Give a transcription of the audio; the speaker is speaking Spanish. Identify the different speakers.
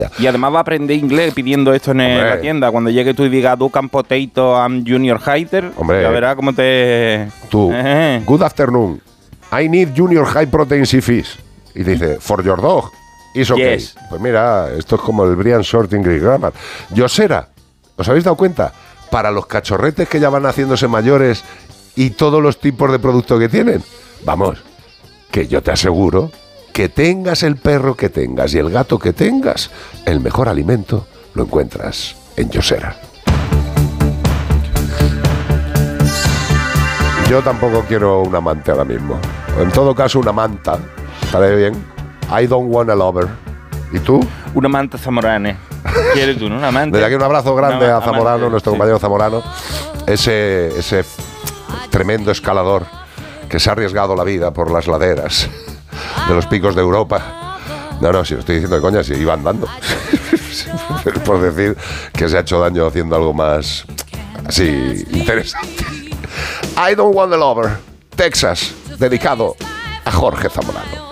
Speaker 1: Y además va a aprender inglés pidiendo esto en la tienda. Cuando llegue tú y digas Dukan Potato and Junior Highter, ya verás cómo te...
Speaker 2: Tú, good afternoon, I need Junior High Protein Sea Fish. Y dice, for your dog, it's okay.
Speaker 1: Yes.
Speaker 2: Pues mira, esto es como el Brian Short English Grammar. Yosera, ¿os habéis dado cuenta? Para los cachorretes que ya van haciéndose mayores y todos los tipos de productos que tienen. Vamos, que yo te aseguro... que tengas el perro que tengas y el gato que tengas, el mejor alimento lo encuentras en Yosera. Yo tampoco quiero un amante ahora mismo. En todo caso, una manta. ¿Estaré bien? I don't want a lover. ¿Y tú?
Speaker 1: Una manta zamorana. ¿Quieres tú, no? Una manta.
Speaker 2: Desde aquí un abrazo grande a Zamorano, nuestro compañero Zamorano. Ese tremendo escalador que se ha arriesgado la vida por las laderas de los picos de Europa. No, si lo estoy diciendo de coña, si iba andando. Por decir que se ha hecho daño haciendo algo más así interesante. I don't want a lover. Texas, dedicado a Jorge Zamorano.